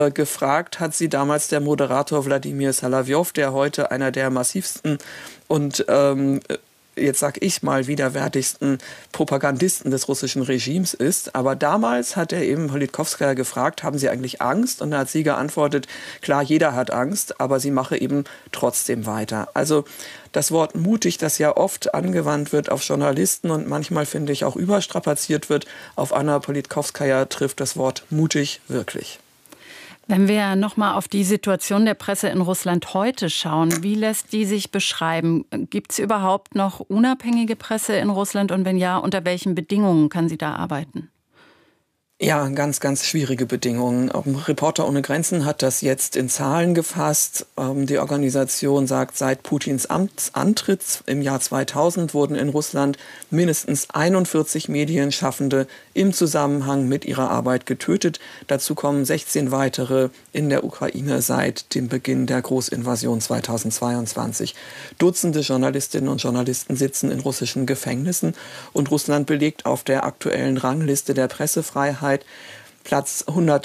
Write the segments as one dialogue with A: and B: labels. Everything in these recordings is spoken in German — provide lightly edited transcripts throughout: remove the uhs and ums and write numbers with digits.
A: Gefragt hat sie damals der Moderator Wladimir Solowyjow, der heute einer der massivsten und jetzt sag ich mal, widerwärtigsten Propagandisten des russischen Regimes ist. Aber damals hat er eben Politkowskaja gefragt, haben Sie eigentlich Angst? Und da hat sie geantwortet, klar, jeder hat Angst, aber sie mache eben trotzdem weiter. Also das Wort mutig, das ja oft angewandt wird auf Journalisten und manchmal, finde ich, auch überstrapaziert wird, auf Anna Politkowskaja trifft das Wort mutig wirklich.
B: Wenn wir noch mal auf die Situation der Presse in Russland heute schauen, wie lässt die sich beschreiben? Gibt es überhaupt noch unabhängige Presse in Russland und wenn ja, unter welchen Bedingungen kann sie da arbeiten?
A: Ja, ganz, ganz schwierige Bedingungen. Reporter ohne Grenzen hat das jetzt in Zahlen gefasst. Die Organisation sagt, seit Putins Amtsantritt im Jahr 2000 wurden in Russland mindestens 41 Medienschaffende im Zusammenhang mit ihrer Arbeit getötet. Dazu kommen 16 weitere in der Ukraine seit dem Beginn der Großinvasion 2022. Dutzende Journalistinnen und Journalisten sitzen in russischen Gefängnissen und Russland belegt auf der aktuellen Rangliste der Pressefreiheit Platz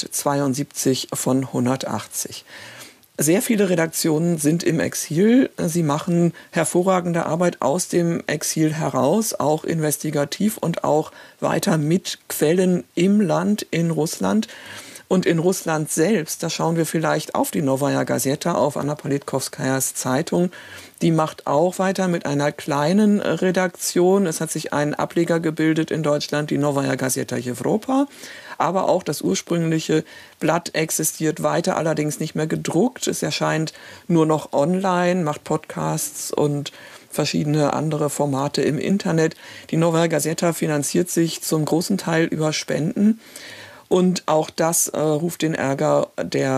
A: 172 von 180. Sehr viele Redaktionen sind im Exil. Sie machen hervorragende Arbeit aus dem Exil heraus, auch investigativ und auch weiter mit Quellen im Land, in Russland. Und in Russland selbst, da schauen wir vielleicht auf die Novaya Gazeta, auf Anna Politkowskajas Zeitung. Die macht auch weiter mit einer kleinen Redaktion. Es hat sich ein Ableger gebildet in Deutschland, die Novaya Gazeta Europa. Aber auch das ursprüngliche Blatt existiert weiter, allerdings nicht mehr gedruckt. Es erscheint nur noch online, macht Podcasts und verschiedene andere Formate im Internet. Die Novaya Gazeta finanziert sich zum großen Teil über Spenden. Und auch das ruft den Ärger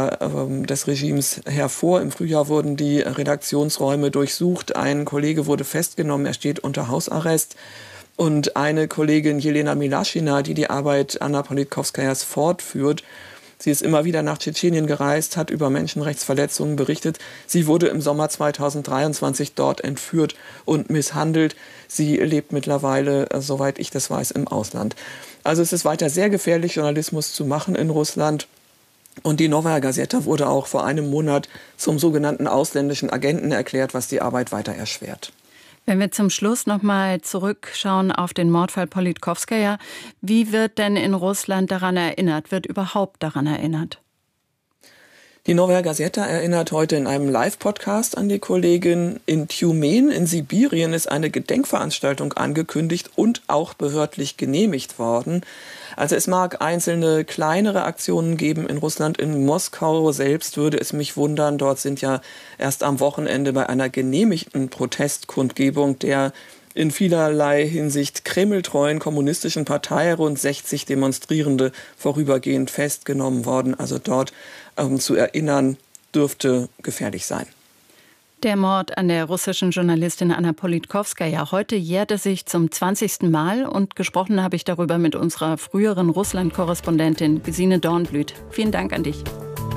A: des Regimes hervor. Im Frühjahr wurden die Redaktionsräume durchsucht. Ein Kollege wurde festgenommen, er steht unter Hausarrest. Und eine Kollegin, Jelena Milaschina, die die Arbeit Anna Politkowskajas fortführt, sie ist immer wieder nach Tschetschenien gereist, hat über Menschenrechtsverletzungen berichtet. Sie wurde im Sommer 2023 dort entführt und misshandelt. Sie lebt mittlerweile, soweit ich das weiß, im Ausland. Also es ist weiter sehr gefährlich, Journalismus zu machen in Russland. Und die Novaya Gazeta wurde auch vor einem Monat zum sogenannten ausländischen Agenten erklärt, was die Arbeit weiter erschwert.
B: Wenn wir zum Schluss noch mal zurückschauen auf den Mordfall Politkowskaja, wie wird denn in Russland daran erinnert? Wird überhaupt daran erinnert?
A: Die Novaya Gazeta erinnert heute in einem Live-Podcast an die Kollegin. In Tjumen in Sibirien ist eine Gedenkveranstaltung angekündigt und auch behördlich genehmigt worden. Also es mag einzelne kleinere Aktionen geben in Russland. In Moskau selbst würde es mich wundern. Dort sind ja erst am Wochenende bei einer genehmigten Protestkundgebung der in vielerlei Hinsicht kremltreuen kommunistischen Partei rund 60 Demonstrierende vorübergehend festgenommen worden. Also dort zu erinnern, dürfte gefährlich sein.
B: Der Mord an der russischen Journalistin Anna Politkowskaja. Heute jährt es sich zum 20. Mal und gesprochen habe ich darüber mit unserer früheren Russland-Korrespondentin Gesine Dornblüt. Vielen Dank an dich.